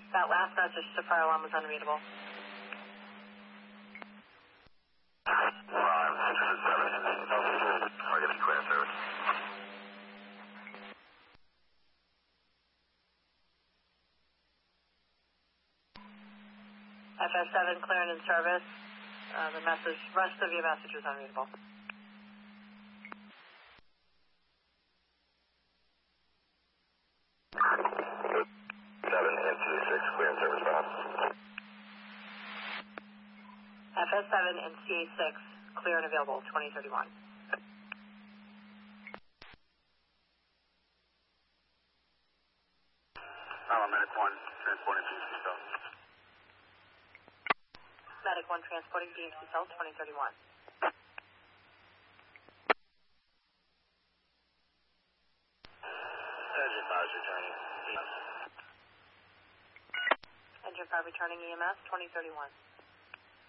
That last message to fire alarm was unreadable. Ron, 607, targeting clear service. FS7 clear and in service. The rest of your message was unreadable. FS7 and CA6, clear and available, 2031. Medic 1, transporting DMC cell. Medic 1 transporting DMC cell, 2031. Engine 5 returning EMS. Engine 5 returning EMS, 2031.